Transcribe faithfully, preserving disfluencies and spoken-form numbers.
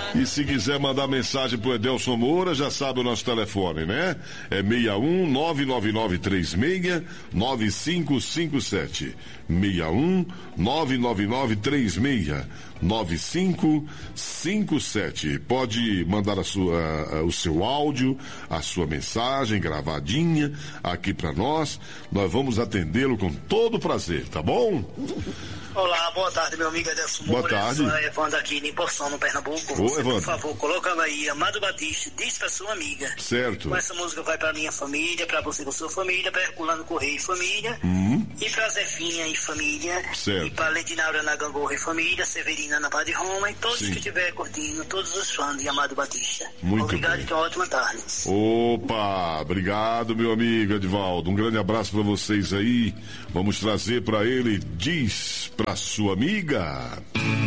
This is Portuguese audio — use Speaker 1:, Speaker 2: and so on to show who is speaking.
Speaker 1: E se quiser mandar mensagem pro Edelson Moura, já sabe o nosso telefone, né? É seis um nove nove nove três seis nove cinco cinco sete. seis um nove nove nove três seis nove cinco cinco sete. Pode mandar a sua, o seu áudio, a sua mensagem gravadinha aqui para nós. Nós vamos atendê-lo com todo prazer, tá bom?
Speaker 2: Olá, boa tarde, meu amigo Edelson Moura.
Speaker 1: Boa tarde.
Speaker 2: Eu sou Evandro aqui em Porção, no Pernambuco.
Speaker 1: Ô,
Speaker 2: Você,
Speaker 1: Evandro.
Speaker 2: por favor, coloca aí Amado Batista, diz pra sua amiga.
Speaker 1: Certo.
Speaker 2: Com essa música vai pra minha família, pra você com sua família, pra Herculano Correia e família,
Speaker 1: Hum.
Speaker 2: e pra Zefinha e família,
Speaker 1: Certo.
Speaker 2: e pra Ledinaura na Gangorra e família, Severina na Pá de Roma, e todos
Speaker 1: Sim.
Speaker 2: que estiverem curtindo, todos os fãs de Amado Batista.
Speaker 1: Muito
Speaker 2: Obrigado
Speaker 1: bem.
Speaker 2: e uma ótima tarde.
Speaker 1: Opa, obrigado, meu amigo Edivaldo. Um grande abraço para vocês aí. Vamos trazer para ele, diz pra sua amiga.